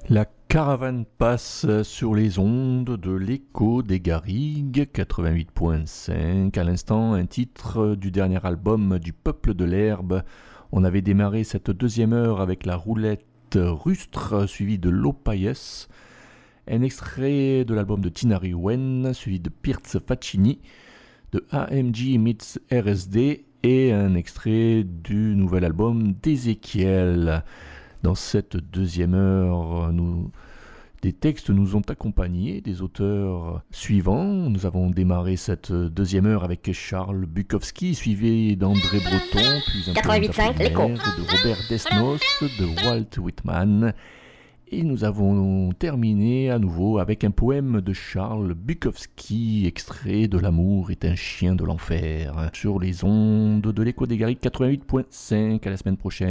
La caravane passe sur les ondes de l'écho des Garrigues 88.5. À l'instant, un titre du dernier album du Peuple de l'Herbe. On avait démarré cette deuxième heure avec la roulette rustre suivie de Lopayes. Un extrait de l'album de Tinari Wen suivi de Pirz Faccini, de AMG meets RSD et un extrait du nouvel album d'Ezekiel. Dans cette deuxième heure, des textes nous ont accompagnés, des auteurs suivants. Nous avons démarré cette deuxième heure avec Charles Bukowski, suivi d'André Breton, puis un poème d'Apollinaire, de Robert Desnos, de Walt Whitman. Et nous avons terminé à nouveau avec un poème de Charles Bukowski, extrait de L'amour est un chien de l'enfer, sur les ondes de l'écho des Garrigues 88.5. À la semaine prochaine.